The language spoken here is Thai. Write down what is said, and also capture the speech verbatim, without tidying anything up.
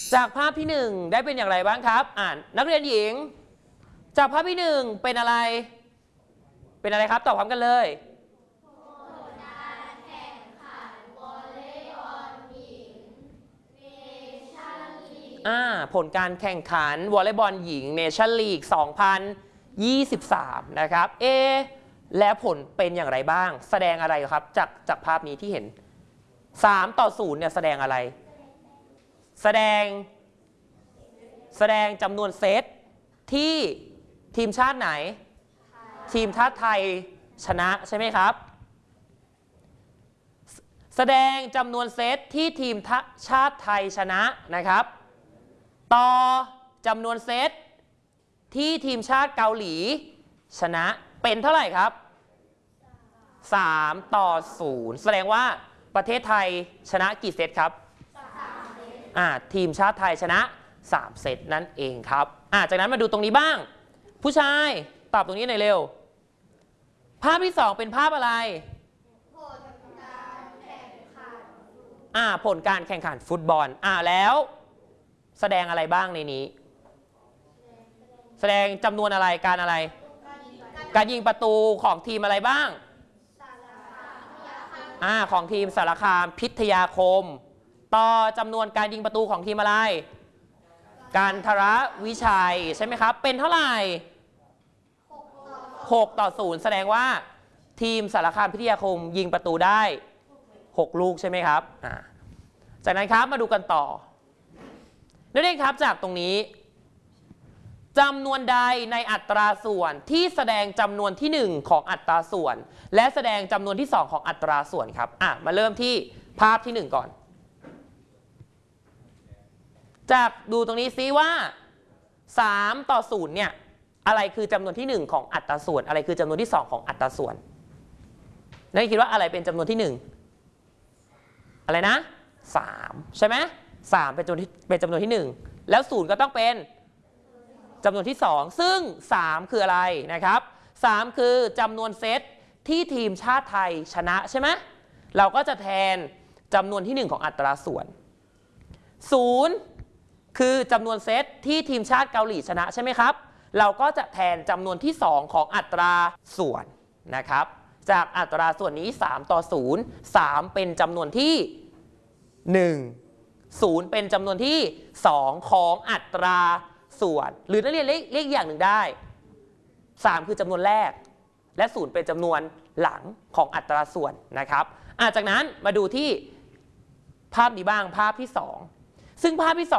จากภาพที่หนึ่งได้เป็นอย่างไรบ้างครับอ่านนักเรียนหญิงจากภาพที่หนึ่งเป็นอะไรเป็นอะไรครับตอบพร้อมกันเลยผลการแข่งขันวอลเลย์บอลหญิงเนชั่นลีก สองพันยี่สิบสาม นะครับเอและผลเป็นอย่างไรบ้างแสดงอะไรครับจากจากภาพนี้ที่เห็นสามต่อศูนย์เนี่ยแสดงอะไรแสดงแสดงจำนวนเซตที่ทีมชาติไหนทีมชาติไทยชนะใช่ไหมครับแสดงจำนวนเซตที่ทีมชาติไทยชนะนะครับต่อจำนวนเซตที่ทีมชาติเกาหลีชนะเป็นเท่าไหร่ครับสามต่อศูนย์แสดงว่าประเทศไทยชนะกี่เซตครับอ่าทีมชาติไทยชนะสามเซตนั่นเองครับอ่าจากนั้นมาดูตรงนี้บ้างผู้ชายตอบตรงนี้หน่อยเร็วภาพที่สองเป็นภาพอะไรผลการแข่งขันอ่าผลการแข่งขันฟุตบอลอ่าแล้วแสดงอะไรบ้างในนี้แสดงจำนวนอะไรการอะไรการยิงประตูของทีมอะไรบ้างอ่าของทีมสารคามพิทยาคมต่อจำนวนการยิงประตูของทีมอะไรการทรวิชัยใช่ไหมครับเป็นเท่าไหร่หกต่อศูนย์แสดงว่าทีมสารคามพิทยาคมยิงประตูได้หกลูกใช่ไหมครับอ่าจากนั้นครับมาดูกันต่อนักเรียนครับจากตรงนี้จำนวนใดในอัตราส่วนที่แสดงจำนวนที่หนึ่งของอัตราส่วนและแสดงจำนวนที่สองของอัตราส่วนครับอ่ะมาเริ่มที่ภาพที่หนึ่งก่อนจากดูตรงนี้ซิว่าสามต่อศูนย์เนี่ยอะไรคือจำนวนที่หนึ่งของอัตราส่วนอะไรคือจำนวนที่สองของอัตราส่วนนักเรียนคิดว่าอะไรเป็นจำนวนที่หนึ่งอะไรนะสามใช่ไหมสามเป็นจำนวนที่เป็นจำนวนที่หนึ่งแล้วศูนย์ก็ต้องเป็นจำนวนที่สองซึ่งสามคืออะไรนะครับสามคือจำนวนเซตที่ทีมชาติไทยชนะใช่ไหมเราก็จะแทนจำนวนที่หนึ่งของอัตราส่วนศูนย์คือจำนวนเซตที่ทีมชาติเกาหลีชนะใช่ไหมครับเราก็จะแทนจำนวนที่สองของอัตราส่วนนะครับจากอัตราส่วนนี้สามต่อศูนย์ สามเป็นจำนวนที่หนึ่ง ศูนย์เป็นจำนวนที่สองของอัตราส่วนหรือนักเรียนเรียกเรียกอย่างหนึ่งได้สามคือจำนวนแรกและศูนย์เป็นจำนวนหลังของอัตราส่วนนะครับจากนั้นมาดูที่ภาพนี้บ้างภาพที่สองซึ่งภาพที่สอง